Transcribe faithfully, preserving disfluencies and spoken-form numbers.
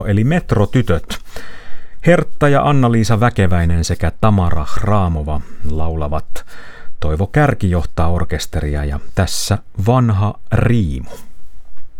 eli Metrotytöt. Hertta ja Anna-Liisa Väkeväinen sekä Tamara Hraamova laulavat. Toivo Kärki johtaa orkesteria ja tässä vanha riimu.